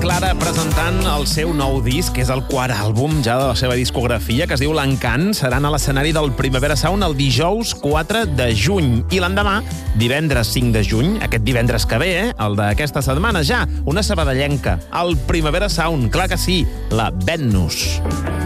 Clara presentant el seu nou disc, que és el quart àlbum ja de la seva discografia, que es diu L'Encant. Seran a l'escenari del Primavera Sound el dijous 4 de juny. I l'endemà, divendres 5 de juny, aquest divendres que ve, el d'aquesta setmana ja, una sabadellenca, el Primavera Sound, clar que sí, la Venus.